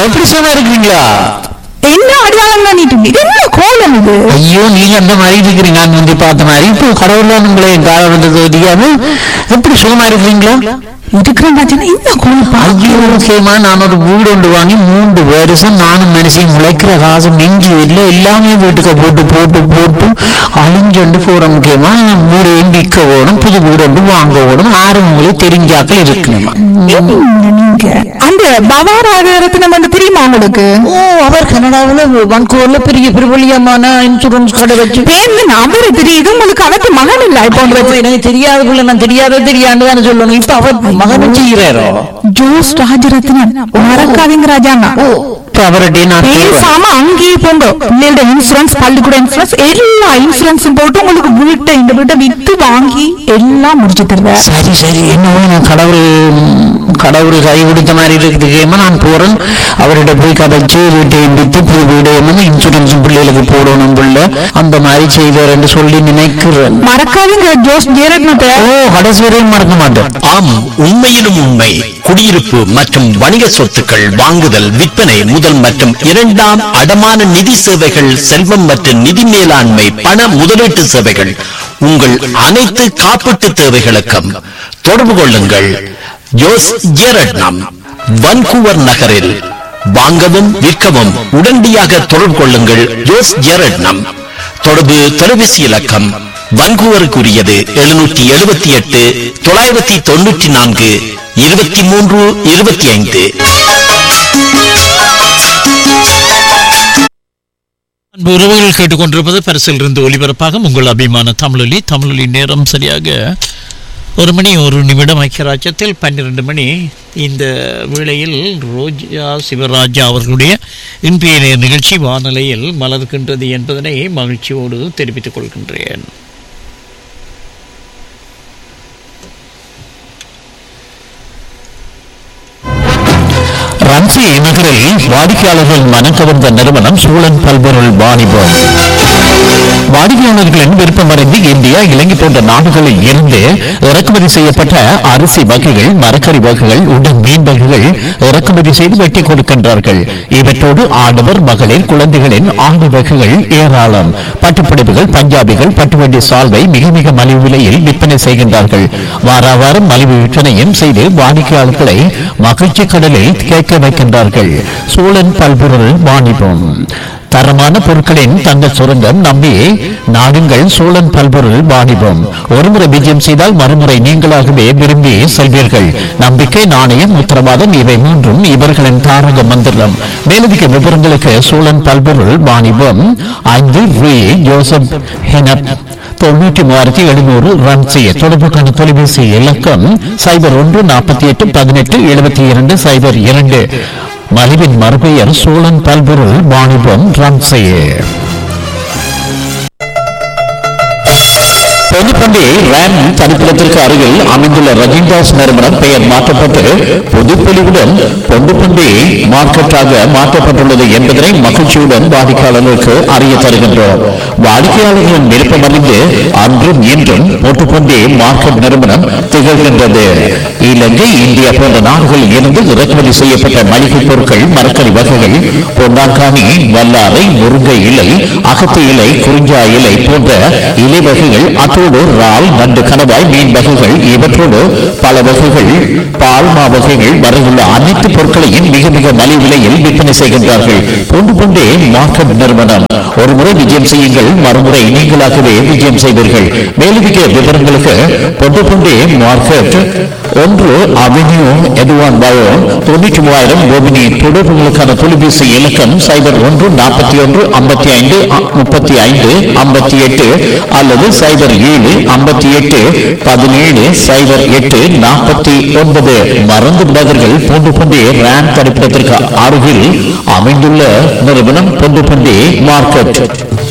எப்படி சும்மா இருக்கிறீங்களா? என்ன அடையாளம் பண்ணிட்டு என்ன கோலம் இது? ஐயோ, நீங்க அந்த மாதிரி இருக்கிறீங்க. நான் வந்து பார்த்த மாதிரி இப்போ கடவுள் உங்களை என் கால வந்தது தெரியாம எப்படி சுகமா இருக்கிறீங்களா? இருக்கிறேன் ராஜன். என்ன கோலம்? ஐயோ, முக்கியமா நான் ஒரு வீடு ஒன்று வாங்கி 3 வருஷம் நானும் மனுஷன் முளைக்கிற காசு நெஞ்சு இல்லை, எல்லாமே வீட்டுக்கு போட்டு போட்டு போட்டு அழிஞ்சொண்டு போற. முக்கியமா வீடையும் விற்க ஓடும், புது வீடு ஒன்று வாங்க ஓடும். ஆறு உங்களுக்கு தெரிஞ்சாக்கள் இருக்கணுமா? நீங்க அந்த பவாராகரத்தினம் வந்து தெரியுமா உங்களுக்கு? ஓ, அவர் கனடாவில் வன்கூர்ல பெரிய பிரபலியமான இன்சூரன்ஸ் கடை வச்சு பேருந்து அவரு தெரியுது உங்களுக்கு. அவருக்கு மகன் இல்லை இப்போ. எனக்கு தெரியாதுக்குள்ள நான் தெரியாதுன்னு சொல்லணும். இப்ப அவர் மகன் செய்கிறாரோ ஜோஸ் ராஜரத்னம் மறக்காதீங்க ராஜாங்க. அவர்கிட்ட நான் பேசாம அங்கேயே போங்க. பிள்ளையோட இன்சூரன்ஸ், பள்ளிக்கூட இன்சூரன்ஸ், எல்லா இன்சூரன்ஸும் போட்டு உங்களுக்கு வீட்டை இந்த வீட்டை வித்து வாங்கி எல்லாம் முடிச்சு தருவேன். சரி சரி, என்னவோ நான் கடவுள் கை கொடுத்த மாதிரி இருக்குதுக்கேமா நான் போறேன். அவர்கிட்ட போய் கதைச்சு வீட்டையும் வித்து புது வீடு இன்சூரன்ஸும் பிள்ளைகளுக்கு போடணும் பிள்ளை அந்த மாதிரி செய்வார் என்று சொல்லி நினைக்கிறேன். மறக்காதீங்க ஜோஸ் ஜெயரத்னத்தை. ஓ, கடைசி வரையும் மறக்க மாட்டேன். ஆம், உண்மையிலும் உண்மை. குடியிருப்பு மற்றும் வணிக சொத்துக்கள் வாங்குதல், விற்பனை, முதல் மற்றும் இரண்டாம் அடமான நிதி சேவைகள், செல்வம் மற்றும் நிதி மேலாண்மை, பண முதலீட்டு சேவைகள், உங்கள் அனைத்து காப்பீட்டு தேவைகளுக்கும் தொடர்பு கொள்ளுங்கள். ஜோஸ் ஜெயரட்னம், வன்கூவர் நகரில். வாங்கவும் விற்கவும் உடனடியாக தொடர்பு கொள்ளுங்கள். ஜோஸ் ஜெயரட்னம். தொடர்பு தொலைபேசி இலக்கம் வன்கூவருக்குரியது 778 994 23 25. அன்பு உறவுகள் கேட்டுக்கொண்டிருப்பது பரிசில் இருந்து ஒலிபரப்பாக உங்கள் அபிமான தமிழொலி நேரம் சரியாக 1 மணி 1 நிமிடம். ஐக்கியராஜ்யத்தில் 12 மணி. இந்த வேளையில் ரோஜா சிவராஜா அவர்களுடைய இன்றைய நிகழ்ச்சி வானொலியில் மலர்கின்றது என்பதனை மகிழ்ச்சியோடு தெரிவித்துக் கொள்கின்றேன். ரன்சி நகரில் வாடிக்கையாளர்கள் மனக்கவர்ந்த நிறுவனம் சூழன் பல்பொருள் வாணிபம். வாடிக்கையாளர்களின் விருப்பமறிந்து இந்தியா, இலங்கை போன்ற நாடுகளில் இருந்து இறக்குமதி செய்யப்பட்ட அரிசி வகைகள், மரக்கறி வகைகள், உடன் மீன் வகைகள் இறக்குமதி செய்து வெட்டி கொடுக்கின்றார்கள். இவற்றோடு ஆடவர், மகளிர், குழந்தைகளின் ஆண்டு வகைகள் ஏராளம். பட்டுப்புடவைகள், பஞ்சாபிகள், பட்டுவண்டி சால்வை மிக மிக மலிவு விலையில் விற்பனை செய்கின்றார்கள். வாரம் மலிவு விற்பனையும் செய்து வாடிக்கையாளர்களை மகிழ்ச்சி கடலில் கேட்க வைக்கின்றார்கள். சூழன் பல்பொருள் வாணிபம். தரமான பொருட்களின் தங்க சுரங்கம் நம்பி நாடுங்கள் சூழன் பல்பொருள் வாணிபம். ஒருமுறை விஜயம் செய்தால் மறுமுறை நீங்களாகவே விரும்பி செல்வீர்கள். நம்பிக்கை, நாணயம், உத்தரவாதம் இவை மூன்றும் இவர்களின் தாரக மந்திரம். மேலதிக விவரங்களுக்கு சூழன் பல்பொருள் வாணிபம் 5 ரூ. ஜோசப் ஹெனப் 93,700 ரன் செய்ய தொடர்புக்கான தொலைபேசி இலக்கம் 01 48 18 72 02. மலிவின் மறுபெயர் சோழன் பல்பொருள் வாணிபம் ரன் செய்ய. பொதுப்பண்டி ரேம் தனிப்பிடத்திற்கு அருகில் அமைந்துள்ள ரஜினிதாஸ் நிறுவனம் பெயர் மாற்றப்பட்டு பொதுப்பொலிவுடன் பொதுப்பண்டி மார்க்கெட்டாக மாற்றப்பட்டுள்ளது என்பதனை மகிழ்ச்சியுடன் வாடிக்கையாளர்களுக்கு அறிய தருகின்றோம். வாடிக்கையாளர்களின் விருப்பம் அறிந்து அன்றும் இன்றும் பொதுப்பண்டி மார்க்கெட் நிறுவனம் திகழ்கின்றது. இலங்கை, இந்தியா போன்ற நாடுகளில் இருந்து இறக்குமதி செய்யப்பட்ட மளிகை பொருட்கள், மரக்கறி வகைகள், பொன்னாங்கானி, வல்லாரை, முருங்கை இலை, அகத்தி இலை, குறிஞ்சா இலை போன்ற இலை வகைகள், அத்தோடு இறால், நண்டு, கணவாய், மீன் வகைகள் இவற்றோடு பல வகைகள், பால்மா வகைகள் வரையுள்ள அனைத்து பொருட்களையும் மிக மிக மலிவு விலையில் விற்பனை செய்கின்றார்கள். பொண்டு மார்க்கெட் நிறுவனம். ஒருமுறை விஜயம் செய்யுங்கள், மறுமுறை நீங்களாகவே விஜயம் செய்வீர்கள். மேலதிக விவரங்களுக்கு பொண்டு மார்க்கெட் 1 அவென்யூ எட்வான் பயோ 93,000 கோபினி. தொடர்புகளுக்கான தொலைபேசி இலக்கம் 01 41 55 35 58 அல்லது 07 58 17 08 49. மறந்து விடாதீர்கள், பொண்டு ரேம் தடுப்பிடத்திற்கு அருகில் அமைந்துள்ள நிறுவனம் பொண்டு மார்க்கெட்.